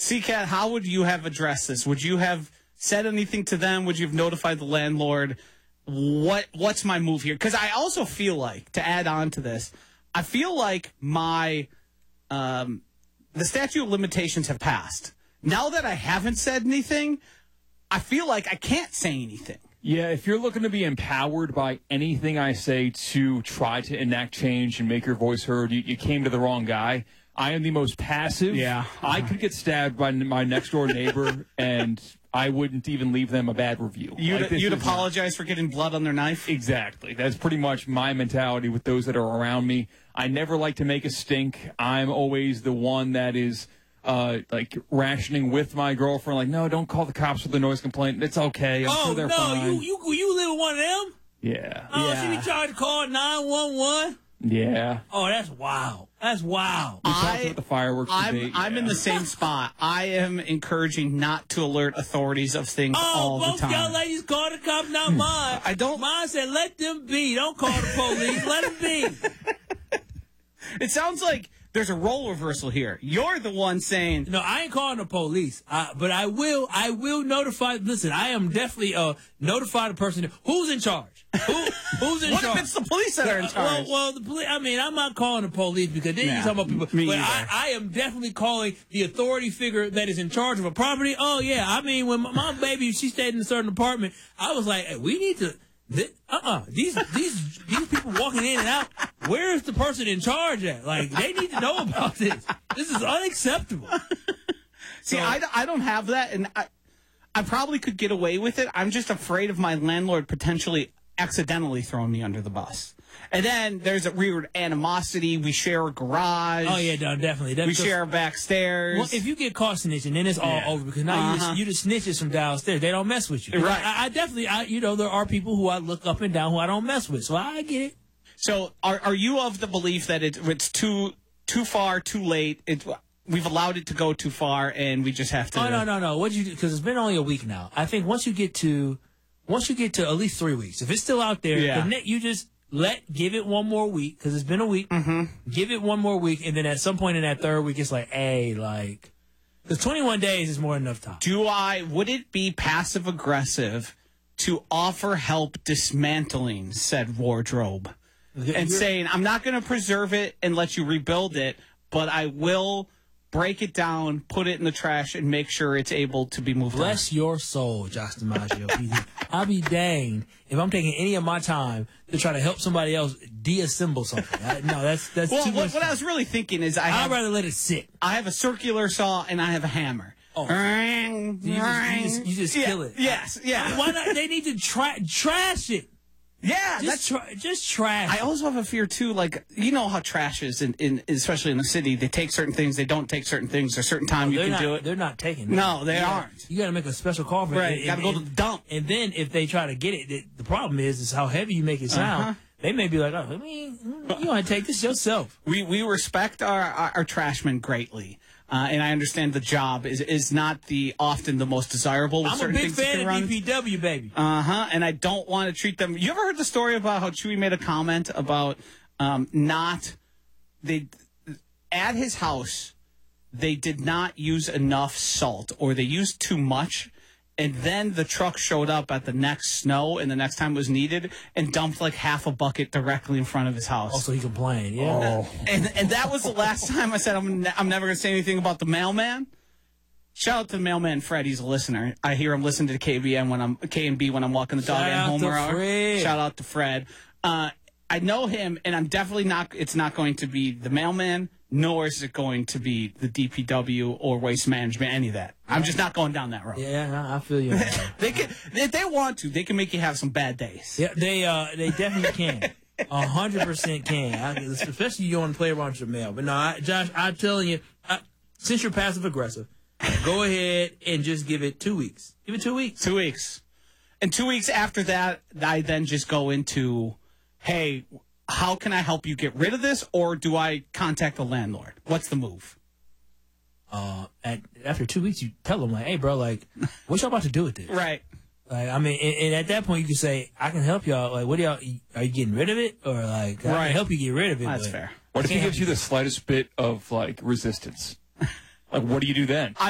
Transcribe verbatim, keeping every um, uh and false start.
C-Cat, how would you have addressed this? Would you have said anything to them? Would you have notified the landlord? What What's my move here? Because I also feel like, to add on to this, I feel like my um, the statute of limitations have passed. Now that I haven't said anything, I feel like I can't say anything. Yeah, if you're looking to be empowered by anything I say to try to enact change and make your voice heard, you, you came to the wrong guy. I am the most passive. Yeah. I could get stabbed by my next-door neighbor, and I wouldn't even leave them a bad review. You'd, like, you'd apologize for getting blood on their knife? Exactly. That's pretty much my mentality with those that are around me. I never like to make a stink. I'm always the one that is, uh, like, rationing with my girlfriend. Like, no, don't call the cops with a noise complaint. It's okay. I'm oh, sure they're no, fine. you, you, you live with one of them? Yeah. Oh, yeah. she be trying to call nine one one? Yeah. Oh, that's wild. That's wild. We talked I, about the fireworks I'm, debate. I'm yeah. in the same spot. I am encouraging not to alert authorities of things Oh, all the both time. y'all ladies call the cops, not mine. I don't- Mine said, let them be. Don't call the police. Let them be. It sounds like there's a role reversal here. You're the one saying, No, I ain't calling the police, uh, but I will. I will notify. Listen, I am definitely uh notify the person who's in charge. Who who's in what charge? if it's the police that are in Uh, charge? Well, well, the police. I mean, I'm not calling the police because then Nah, you're talking about people. me but either. I, I am definitely calling the authority figure that is in charge of a property. Oh yeah, I mean, when my, my baby she stayed in a certain apartment, I was like, hey, we need to. Th- uh-uh. These these these people walking in and out. Where is the person in charge at? Like, they need to know about this. This is unacceptable. See, So- I, I don't have that, and I, I probably could get away with it. I'm just afraid of my landlord potentially accidentally throwing me under the bus. And then there's a weird animosity. We share a garage. Oh yeah, no, definitely. That's We just- share a backstairs. Well, if you get caught snitching, then it's all Yeah. over because now Uh-huh. you, the, you the snitches from downstairs. They don't mess with you. Right. I, I definitely, I, you know, there are people who I look up and down who I don't mess with. So I get it. So are are you of the belief that it, it's too too far, too late? It, we've allowed it to go too far, and we just have to. Oh no, no, no. What you do? Because it's been only a week now. I think once you get to, once you get to at least three weeks, if it's still out there, Yeah. the net, you just let give it one more week because it's been a week. Mm-hmm. Give it one more week, and then at some point in that third week, it's like, hey, like, because twenty-one days is more than enough time. Do I? Would it be passive aggressive to offer help dismantling said wardrobe and You're- saying, "I'm not going to preserve it and let you rebuild it, but I will break it down, put it in the trash, and make sure it's able to be moved on." Bless your soul, Josh DiMaggio. I'll be danged if I'm taking any of my time to try to help somebody else deassemble something. I, no, that's that's Well, too what, much. what I was really thinking is I I'd have, rather let it sit. I have a circular saw and I have a hammer. Oh. Ring, You just, you just, you just yeah, kill it. Yes, yeah. Why not? They need to tra- trash it. Yeah, Just, that's tra- just trash I it. also have a fear too, like, you know how trash is, in, in especially in the city. They take certain things, they don't take certain things. There's a certain time you They're can not, do it. They're not taking it. No, they You gotta- aren't. You got to make a special call for Right, it. gotta go to the dump. And then if they try to get it, the, the problem is is how heavy you make it sound. Uh-huh. They may be like, oh, I mean, you want to take this yourself. We we respect our our, our trashmen greatly, uh, and I understand the job is is not the often the most desirable. With I'm a certain big things that fan they of run. D P W, baby. Uh huh. And I don't want to treat them. You ever heard the story about how Chewy made a comment about um, not they at his house they did not use enough salt or they used too much. And then the truck showed up at the next snow, and the next time it was needed, and dumped like half a bucket directly in front of his house. Also, he complained. Yeah. Oh. And and that was the last time I said I'm ne- I'm never going to say anything about the mailman. Shout out to the mailman Fred. He's a listener. I hear him listen to K B N when I'm K and B when I'm walking the dog Shout at out Homer to hour. Fred. Shout out to Fred. Uh, I know him, and I'm definitely not. It's not going to be the mailman, nor is it going to be the D P W or Waste Management. Any of that. I'm just not going down that road. Yeah, I feel you. They can, if they want to, they can make you have some bad days. Yeah, they uh they definitely can. A hundred percent can. I, especially you want to play around with your mail. But no, I, Josh, I'm telling you, I, since you're passive aggressive, go ahead and just give it two weeks. Give it two weeks. Two weeks. And two weeks after that, I then just go into, hey, how can I help you get rid of this, or do I contact the landlord? What's the move? Uh, at, after two weeks, you tell them like, hey, bro, like, what y'all about to do with this? Right. Like, I mean, and, and at that point, you can say, I can help y'all. Like, what do y'all? Are you getting rid of it, or like, I Right. can help you get rid of it? That's but fair. What if he can't gives you the slightest bit of, like, resistance? Like, what do you do then?